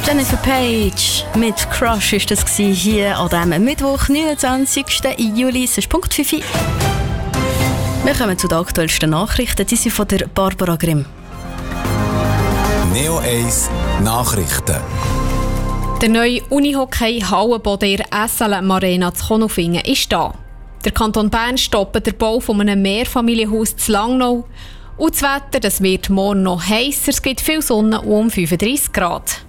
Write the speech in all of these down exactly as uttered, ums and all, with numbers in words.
Jennifer Page mit Crush war das hier an diesem Mittwoch, neunundzwanzigsten Juli. Es ist Punkt fünf. Wir kommen zu den aktuellsten Nachrichten. Die sind von der Barbara Grimm. Neo eins Nachrichten. Der neue Unihockey-Hallenboden in der S L M Arena zu Konolfingen ist da. Der Kanton Bern stoppt den Bau von einem Mehrfamilienhaus zu Langnau. Und das Wetter, das wird morgen noch heißer. Es gibt viel Sonne und um fünfunddreissig Grad.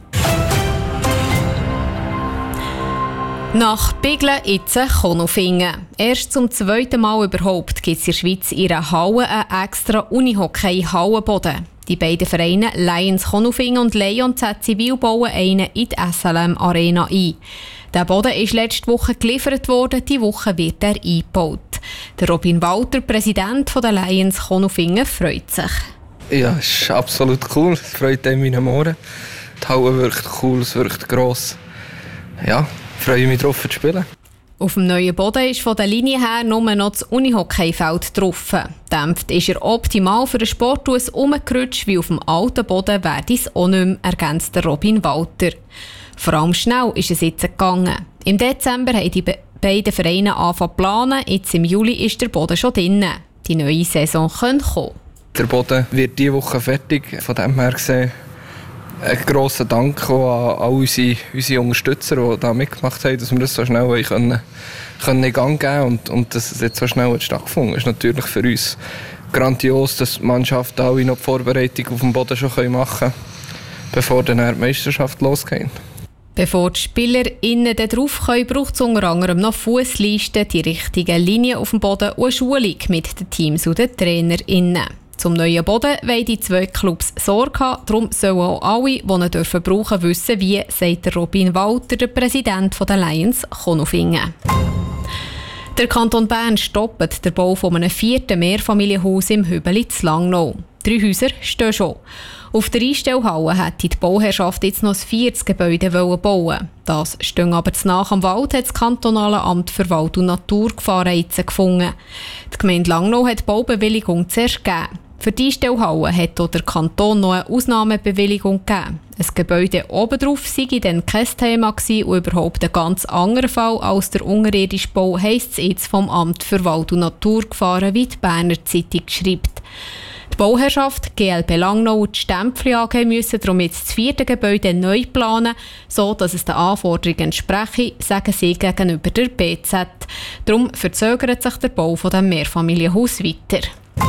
Nach Biglen jetzt Konolfingen. Erst zum zweiten Mal überhaupt gibt es in der Schweiz in einer Halle einen extra Unihockey-Hallenboden. Die beiden Vereine Lions Konolfingen und Lions Z Zivil bauen einen in die S L M Arena ein. Der Boden ist letzte Woche geliefert worden, diese Woche wird er eingebaut. Der Robin Walter, Präsident der Lions Konolfingen, freut sich. Ja, es ist absolut cool. Es freut einem in den Ohren. Die Halle wirkt cool, es wirkt gross. Ja, freue mich darauf zu spielen. Auf dem neuen Boden ist von der Linie her nur noch das Unihockeyfeld drauf. Dämpft ist er optimal für den Sporthaus umgerutscht, wie auf dem alten Boden werde es auch nicht mehr, ergänzt der Robin Walter. Vor allem schnell ist es jetzt gegangen. Im Dezember haben die be- beiden Vereine angefangen zu planen, jetzt im Juli ist der Boden schon drin. Die neue Saison kann kommen. Der Boden wird diese Woche fertig, von dem her gesehen. Ein grosser Dank auch an all unsere, unsere Unterstützer, die da mitgemacht haben, dass wir das so schnell können, können in Gang geben und, und dass es jetzt so schnell stattgefunden hat. Es ist natürlich für uns grandios, dass die Mannschaft alle noch die Vorbereitung auf dem Boden schon machen können, bevor dann die Meisterschaft losgeht. Bevor die SpielerInnen darauf kommen, braucht es unter anderem noch Fußlisten, die richtigen Linien auf dem Boden und eine Schulung mit den Teams und den TrainerInnen. Zum neuen Boden wollen die zwei Clubs Sorge haben. Darum sollen auch alle, die ihn dürfen brauchen, wissen, wie, sagt der Robin Walter, der Präsident der Lions Konolfingen. Der Kanton Bern stoppt den Bau von einem vierten Mehrfamilienhaus im Hübeli zu Langnau. Drei Häuser stehen schon. Auf der Einstellhalle hätte die Bauherrschaft jetzt noch ein viertes Gebäude bauen. Das steht aber zu nah am Wald, hat das kantonale Amt für Wald- und Naturgefahren jetzt gefunden. Die Gemeinde Langnau hat die Baubewilligung zuerst gegeben. Für die Einstellhalle hat auch der Kanton noch eine Ausnahmebewilligung gegeben. Ein Gebäude obendrauf sei dann kein Thema gewesen und überhaupt ein ganz anderer Fall als der unterirdische Bau, heisst es jetzt vom Amt für Wald- und Naturgefahren, wie die Berner Zeitung schreibt. Die Bauherrschaft G L B Langnau und die Stempfli A G müssen darum jetzt das vierte Gebäude neu planen, so dass es den Anforderungen entspreche, sagen sie gegenüber der B Z. Darum verzögert sich der Bau von dem Mehrfamilienhaus weiter.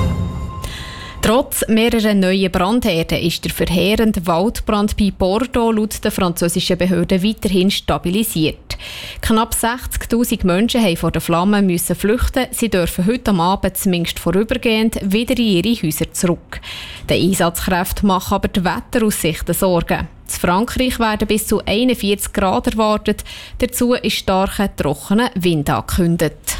Trotz mehrerer neuen Brandherden ist der verheerende Waldbrand bei Bordeaux laut der französischen Behörden weiterhin stabilisiert. Knapp sechzigtausend Menschen haben vor den Flammen müssen flüchten. Sie dürfen heute am Abend zumindest vorübergehend wieder in ihre Häuser zurück. Den Einsatzkräften machen aber die Wetteraussichten Sorgen. In Frankreich werden bis zu einundvierzig Grad erwartet. Dazu ist starker, trockener Wind angekündigt.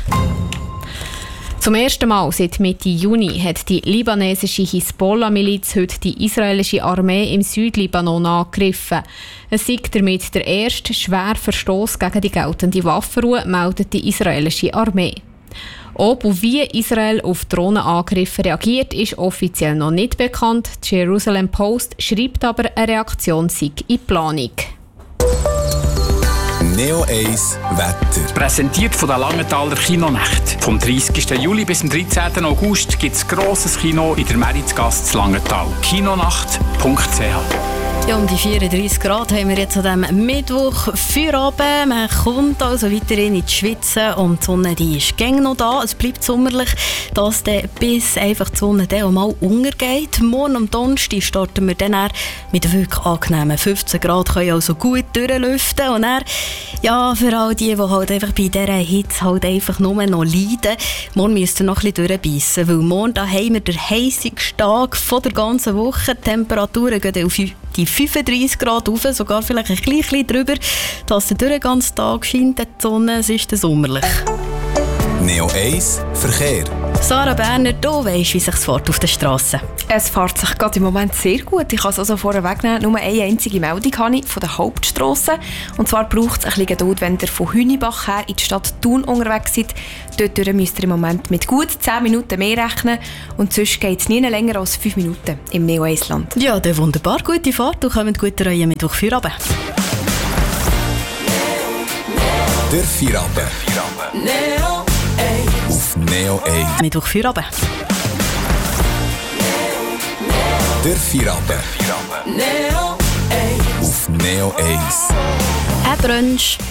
Zum ersten Mal seit Mitte Juni hat die libanesische Hisbollah-Miliz heute die israelische Armee im Südlibanon angegriffen. Es sei damit der erste schwere Verstoß gegen die geltende Waffenruhe, meldet die israelische Armee. Ob und wie Israel auf Drohnenangriffe reagiert, ist offiziell noch nicht bekannt. Die Jerusalem Post schreibt aber, eine Reaktion sei in Planung. Neo eins Wetter. Präsentiert von der Langenthaler Kinonacht. Vom dreißigsten Juli bis zum dreizehnten August gibt es grosses Kino in der Meritzgasse zu Langenthal. kinonacht punkt c h. Ja, um die vierunddreissig Grad haben wir jetzt an diesem Mittwoch Feierabend. Man kommt also weiterhin in die Schweize und die Sonne die ist gäng noch da. Es bleibt sommerlich, dass dann bis einfach die Sonne dann auch mal untergeht. Morgen am Donnerstag starten wir dann mit wirklich angenehmen fünfzehn Grad, können also gut durchlüften. Und dann, ja, für all die, die halt einfach bei dieser Hitze halt einfach nur noch leiden, morgen müsst ihr noch ein bisschen durchbeissen, weil morgen da haben wir den heißigsten Tag von der ganzen Woche. Die Temperaturen gehen auf die fünfunddreissig Grad rauf, sogar vielleicht ein bisschen drüber, dass der durch den ganzen Tag scheint, die Sonne, es ist sommerlich. Neo eins Verkehr. Sarah Berner, du weisst, wie sich es fährt auf der Straße. Es fährt sich gerade im Moment sehr gut. Ich kann es also vorher wegnehmen. Nur eine einzige Meldung habe ich von der Hauptstrasse. Und zwar braucht es ein bisschen Geduld, wenn ihr von Hünibach her in die Stadt Thun unterwegs seid. Dort müsst ihr im Moment mit gut zehn Minuten mehr rechnen. Und sonst geht es nie länger als fünf Minuten im Neo eins Land. Ja, dann wunderbar. Gute Fahrt. Du kommst gut rein Mittwoch für Abend. Der Feierabend. Neo eins. Auf Neo eins. Mittwoch Feierabend. Der Feierabend. Neo eins. Auf Neo eins. Ein Brunch.